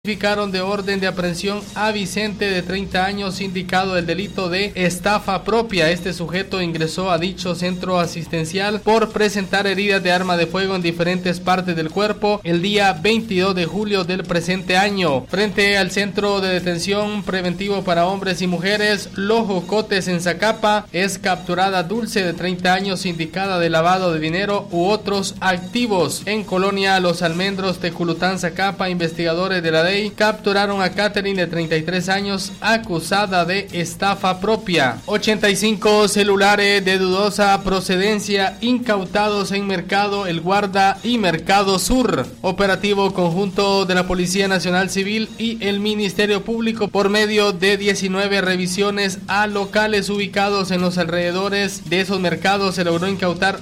Notificaron de orden de aprehensión a Vicente, de 30 años, indicado del delito de estafa propia. Este sujeto ingresó a dicho centro asistencial por presentar heridas de arma de fuego en diferentes partes del cuerpo el día 22 de julio del presente año. Frente al centro de detención preventivo para hombres y mujeres Los Jocotes en Zacapa, es capturada Dulce, de 30 años, indicada de lavado de dinero u otros activos. En Colonia Los Almendros, Tejulután, Zacapa, investigadores de la capturaron a Catherine, de 33 años, acusada de estafa propia. 85 celulares de dudosa procedencia incautados en Mercado El Guarda y Mercado Sur. Operativo conjunto de la Policía Nacional Civil y el Ministerio Público, por medio de 19 revisiones a locales ubicados en los alrededores de esos mercados, se logró incautar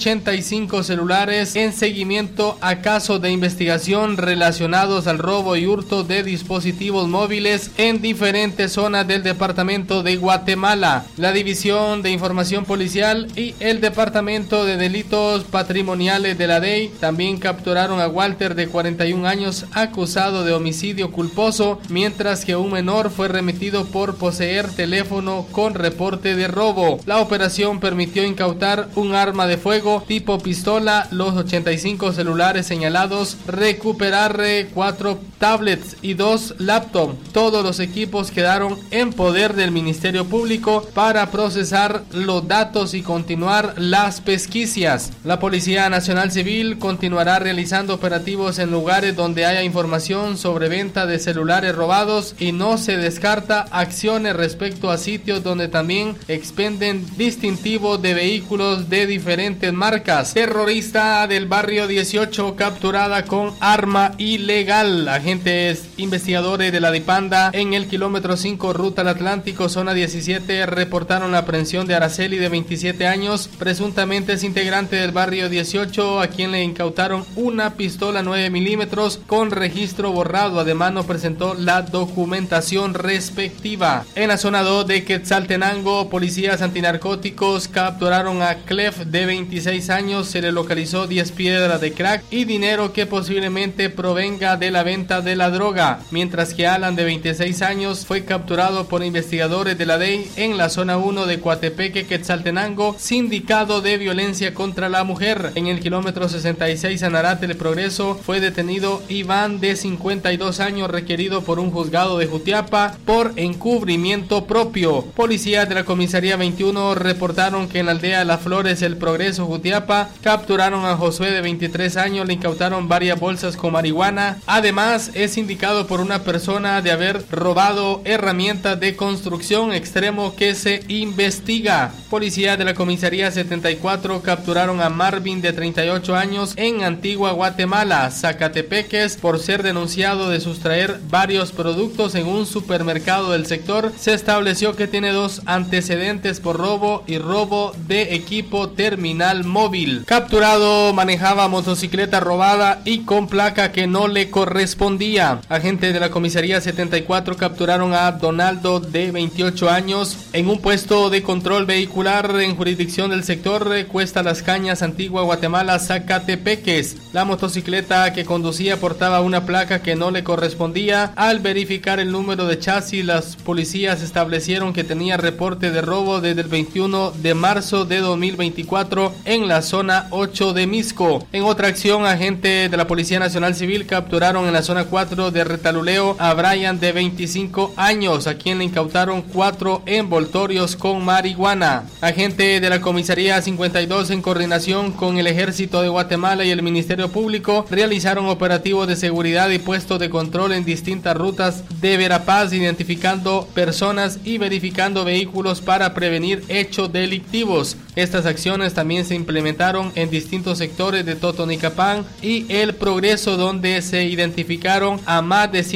85 celulares en seguimiento a casos de investigación relacionados al robo y hurto de dispositivos móviles en diferentes zonas del departamento de Guatemala. La División de Información Policial y el Departamento de Delitos Patrimoniales de la DEI también capturaron a Walter, de 41 años, acusado de homicidio culposo, mientras que un menor fue remitido por poseer teléfono con reporte de robo. La operación permitió incautar un arma de fuego tipo pistola, los 85 celulares señalados, recuperar 4 tablets y 2 laptops. Todos los equipos quedaron en poder del Ministerio Público para procesar los datos y continuar las pesquisas. La Policía Nacional Civil continuará realizando operativos en lugares donde haya información sobre venta de celulares robados, y no se descarta acciones respecto a sitios donde también expenden distintivos de vehículos de diferentes marcas. Terrorista del barrio 18 capturada con arma ilegal. Agentes investigadores de la DIPANDA en el kilómetro 5 Ruta al Atlántico, zona 17, reportaron la aprehensión de Araceli, de 27 años, presuntamente es integrante del barrio 18, a quien le incautaron una pistola 9 milímetros con registro borrado. Además, no presentó la documentación respectiva. En la zona 2 de Quetzaltenango, policías antinarcóticos capturaron a Clef, de 26 años, se le localizó 10 piedras de crack y dinero que posiblemente provenga de la venta de la droga, mientras que Alan, de 26 años, fue capturado por investigadores de la DEI en la zona 1 de Coatepeque, Quetzaltenango, sindicado de violencia contra la mujer. En el kilómetro 66 Sanarate El Progreso fue detenido Iván, de 52 años, requerido por un juzgado de Jutiapa por encubrimiento propio. Policías de la comisaría 21 reportaron que en la aldea Las Flores El Progreso, Jutiapa, capturaron a Josué, de 23 años, le incautaron varias bolsas con marihuana. Además, es indicado por una persona de haber robado herramientas de construcción, extremo que se investiga. Policía de la comisaría 74 capturaron a Marvin, de 38 años, en Antigua Guatemala, Zacatepeques, por ser denunciado de sustraer varios productos en un supermercado del sector. Se estableció que tiene 2 antecedentes por robo y robo de equipo terminal móvil. Capturado, manejaba motocicleta robada y con placa que no le correspondía. Agentes de la comisaría 74 capturaron a Donaldo, de 28 años, en un puesto de control vehicular en jurisdicción del sector Cuesta Las Cañas, Antigua Guatemala, Zacatepeques. La motocicleta que conducía portaba una placa que no le correspondía. Al verificar el número de chasis, las policías establecieron que tenía reporte de robo desde el 21 de marzo de 2024 en la zona 8 de Misco. En otra acción, agentes de la Policía Nacional Civil capturaron en la zona 4 de Retaluleo a Brian, de 25 años, a quien le incautaron 4 envoltorios con marihuana. Agentes de la comisaría 52, en coordinación con el Ejército de Guatemala y el Ministerio Público, realizaron operativos de seguridad y puestos de control en distintas rutas de Verapaz, identificando personas y verificando vehículos para prevenir hechos delictivos. Estas acciones también se implementaron en distintos sectores de Totonicapán y El Progreso, donde se identificaron a más de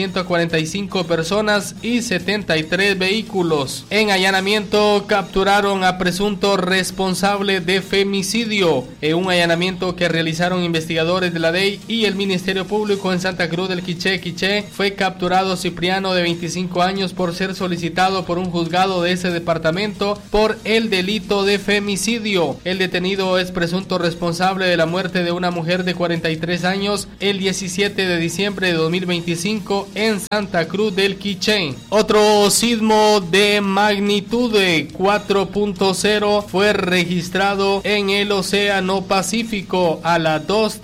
145 personas y 73 vehículos. En allanamiento capturaron a presunto responsable de femicidio. En un allanamiento que realizaron investigadores de la DEI y el Ministerio Público en Santa Cruz del Quiché, fue capturado Cipriano, de 25 años, por ser solicitado por un juzgado de ese departamento por el delito de femicidio. El detenido es presunto responsable de la muerte de una mujer de 43 años el 17 de diciembre de 2021 125 en Santa Cruz del Quiché. Otro sismo de magnitud de 4.0 fue registrado en el Océano Pacífico a las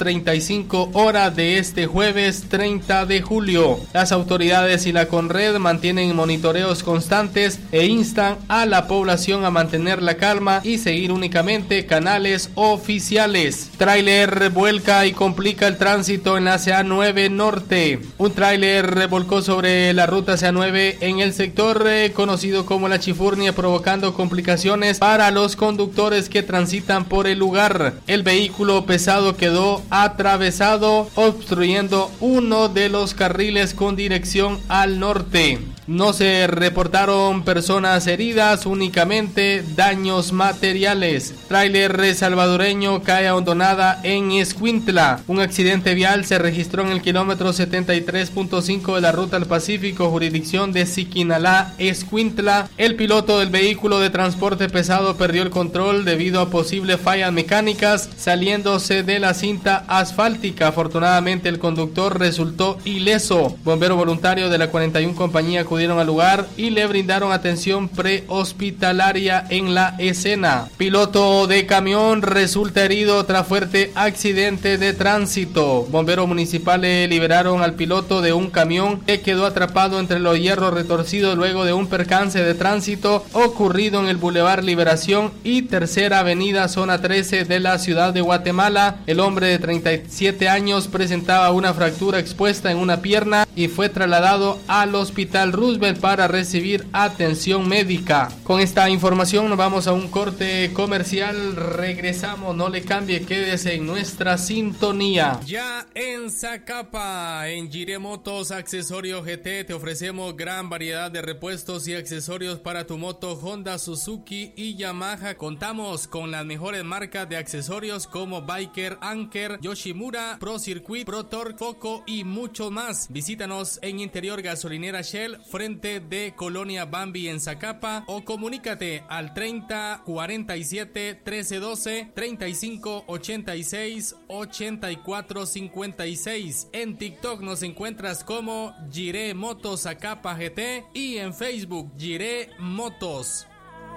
2:35 horas de este jueves 30 de julio. Las autoridades y la Conred mantienen monitoreos constantes e instan a la población a mantener la calma y seguir únicamente canales oficiales. Tráiler vuelca y complica el tránsito en la CA9 Norte. Un tráiler revolcó sobre la ruta CA9 en el sector conocido como La Chifurnia, provocando complicaciones para los conductores que transitan por el lugar. El vehículo pesado quedó atravesado, obstruyendo uno de los carriles con dirección al norte. No se reportaron personas heridas, únicamente daños materiales. Tráiler salvadoreño cae ahondonada en Escuintla. Un accidente vial se registró en el kilómetro 73.5 de la ruta al Pacífico, jurisdicción de Siquinalá, Escuintla. El piloto del vehículo de transporte pesado perdió el control debido a posibles fallas mecánicas, saliéndose de la cinta asfáltica. Afortunadamente, el conductor resultó ileso. Bombero voluntario de la 41 compañía acudieron al lugar y le brindaron atención prehospitalaria en la escena. Piloto de camión resulta herido tras fuerte accidente de tránsito. Bomberos municipales liberaron al piloto de un camión que quedó atrapado entre los hierros retorcidos luego de un percance de tránsito ocurrido en el Boulevard Liberación y Tercera Avenida, zona 13 de la ciudad de Guatemala. El hombre de 37 años presentaba una fractura expuesta en una pierna y fue trasladado al Hospital Roosevelt para recibir atención médica. Con esta información nos vamos a un corte comercial. Regresamos, no le cambie, quédese en nuestra sintonía. Ya en Zacapa, en Jiré Motos Accesorios GT, te ofrecemos gran variedad de repuestos y accesorios para tu moto Honda, Suzuki y Yamaha. Contamos con las mejores marcas de accesorios como Biker, Anker, Yoshimura, Pro Circuit, Pro Torque, Foco y mucho más. Visítanos en Interior Gasolinera Shell, frente de Colonia Bambi en Zacapa, o comunícate al 30 47 13 12 35 86 84 56. En TikTok nos encuentras como Jiré Motos Zacapa GT y en Facebook Jiré Motos.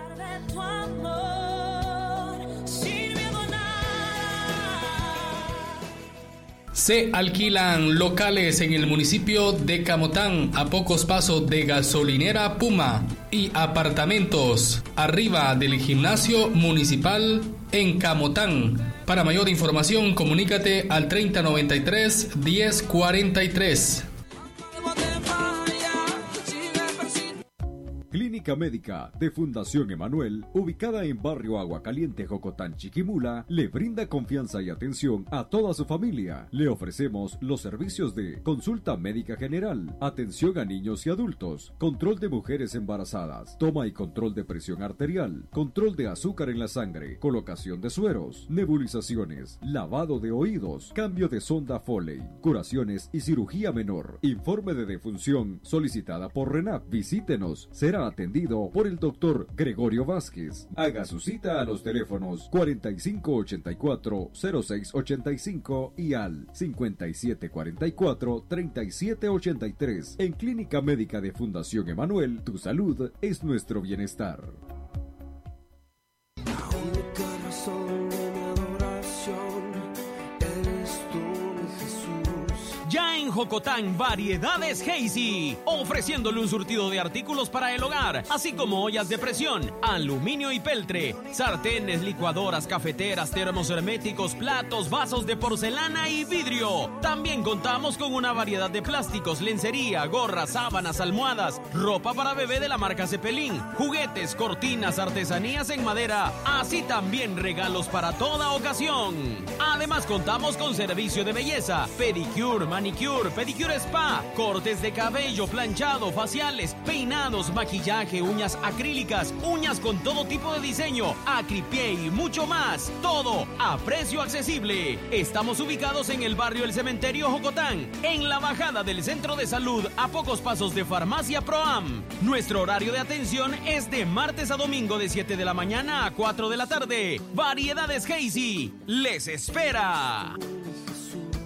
Se alquilan locales en el municipio de Camotán, a pocos pasos de Gasolinera Puma, y apartamentos arriba del gimnasio municipal en Camotán. Para mayor información, comunícate al 3093 1043. Clínica Médica de Fundación Emanuel, ubicada en Barrio Agua Caliente, Jocotán, Chiquimula, le brinda confianza y atención a toda su familia. Le ofrecemos los servicios de consulta médica general, atención a niños y adultos, control de mujeres embarazadas, toma y control de presión arterial, control de azúcar en la sangre, colocación de sueros, nebulizaciones, lavado de oídos, cambio de sonda Foley, curaciones y cirugía menor. Informe de defunción solicitada por RENAP. Visítenos, será atendido por el doctor Gregorio Vázquez. Haga su cita a los teléfonos 4584-0685 y al 5744-3783. En Clínica Médica de Fundación Emanuel, tu salud es nuestro bienestar. La única razón de mi adoración eres tú, mi Jesús. Ya en Jocotán, Variedades Hazy, ofreciéndole un surtido de artículos para el hogar, así como ollas de presión, aluminio y peltre, sartenes, licuadoras, cafeteras, termos herméticos, platos, vasos de porcelana y vidrio. También contamos con una variedad de plásticos, lencería, gorras, sábanas, almohadas, ropa para bebé de la marca Cepelín, juguetes, cortinas, artesanías en madera, así también regalos para toda ocasión. Además contamos con servicio de belleza, pedicure, manicure, pedicure spa, cortes de cabello, planchado, faciales, peinados, maquillaje, uñas acrílicas, uñas con todo tipo de diseño, acripié y mucho más. Todo a precio accesible. Estamos ubicados en el barrio El Cementerio Jocotán, en la bajada del Centro de Salud, a pocos pasos de Farmacia Proam. Nuestro horario de atención es de martes a domingo de 7 de la mañana a 4 de la tarde. Variedades Hazy les espera.